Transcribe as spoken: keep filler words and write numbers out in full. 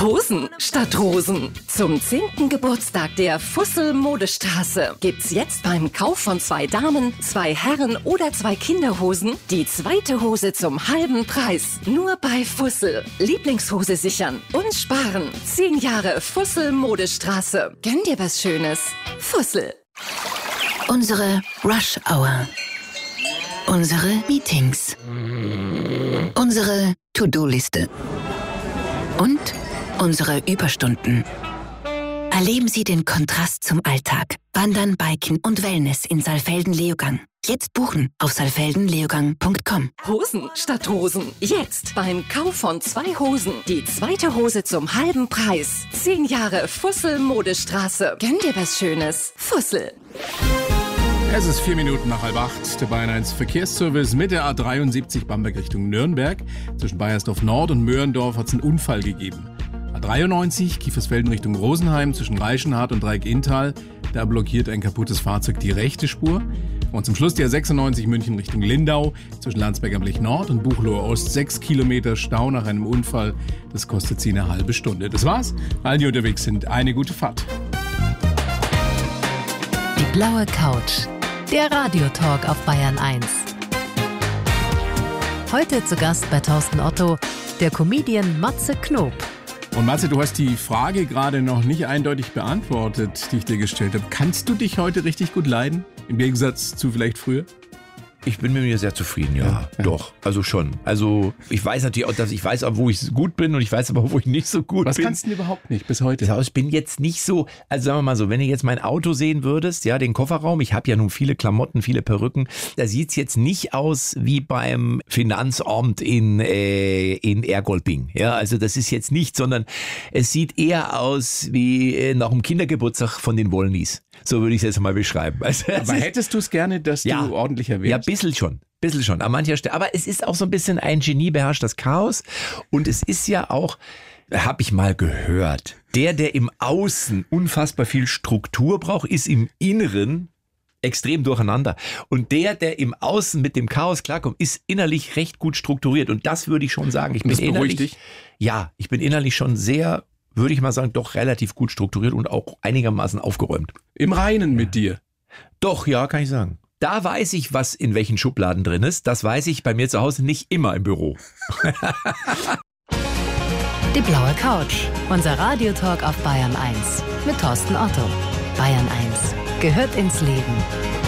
Hosen statt Rosen. Zum zehnten Geburtstag der Fussel Modestraße gibt's jetzt beim Kauf von zwei Damen, zwei Herren oder zwei Kinderhosen die zweite Hose zum halben Preis. Nur bei Fussel. Lieblingshose sichern und sparen. Zehn Jahre Fussel Modestraße. Gönn dir was Schönes. Fussel. Unsere Rush Hour. Unsere Meetings. Unsere To-Do-Liste. Und unsere Überstunden. Erleben Sie den Kontrast zum Alltag. Wandern, Biken und Wellness in Saalfelden-Leogang. Jetzt buchen auf saalfelden leogang punkt com. Hosen statt Rosen. Jetzt beim Kauf von zwei Hosen die zweite Hose zum halben Preis. Zehn Jahre Fussel Modestraße. Gönn dir was Schönes. Fussel. Es ist vier Minuten nach halb acht. Der Bayern eins Verkehrsservice mit der A dreiundsiebzig Bamberg Richtung Nürnberg. Zwischen Baiersdorf Nord und Möhrendorf hat es einen Unfall gegeben. A dreiundneunzig Kiefersfelden Richtung Rosenheim zwischen Reichenhardt und Dreieck-Inntal. Da blockiert ein kaputtes Fahrzeug die rechte Spur. Und zum Schluss die A sechsundneunzig München Richtung Lindau zwischen Landsberg am Lech Nord und Buchloe Ost. Sechs Kilometer Stau nach einem Unfall. Das kostet sie eine halbe Stunde. Das war's. Allen, die unterwegs sind, eine gute Fahrt. Die blaue Couch. Der Radiotalk auf Bayern eins. Heute zu Gast bei Thorsten Otto, der Comedian Matze Knob. Und Matze, du hast die Frage gerade noch nicht eindeutig beantwortet, die ich dir gestellt habe. Kannst du dich heute richtig gut leiden? Im Gegensatz zu vielleicht früher? Ich bin mit mir sehr zufrieden, ja, ja, ja. Doch, also schon. Also ich weiß natürlich auch, dass ich weiß auch, wo ich gut bin und ich weiß aber auch, wo ich nicht so gut Was bin. Was kannst du denn überhaupt nicht bis heute? Ich bin jetzt nicht so, also sagen wir mal so, wenn du jetzt mein Auto sehen würdest, ja, den Kofferraum, ich habe ja nun viele Klamotten, viele Perücken, da sieht's jetzt nicht aus wie beim Finanzamt in, äh, in Ergolping. Ja, also das ist jetzt nicht, sondern es sieht eher aus wie äh, nach dem Kindergeburtstag von den Wollnies. So würde ich es jetzt mal beschreiben. Also, aber hättest du es gerne, dass ja, du ordentlicher wärst? Ja, ein bisschen schon. Bisschen schon, an mancher Stelle. Aber es ist auch so ein bisschen ein Genie beherrscht das Chaos. Und es ist ja auch, habe ich mal gehört, der, der im Außen unfassbar viel Struktur braucht, ist im Inneren extrem durcheinander. Und der, der im Außen mit dem Chaos klarkommt, ist innerlich recht gut strukturiert. Und das würde ich schon sagen. Ich bin das beruhigt innerlich, dich? Ja, ich bin innerlich schon sehr, würde ich mal sagen, doch relativ gut strukturiert und auch einigermaßen aufgeräumt. Im Reinen mit dir? Doch, ja, kann ich sagen. Da weiß ich, was in welchen Schubladen drin ist. Das weiß ich bei mir zu Hause nicht immer im Büro. Die blaue Couch. Unser Radiotalk auf Bayern eins. Mit Thorsten Otto. Bayern eins gehört ins Leben.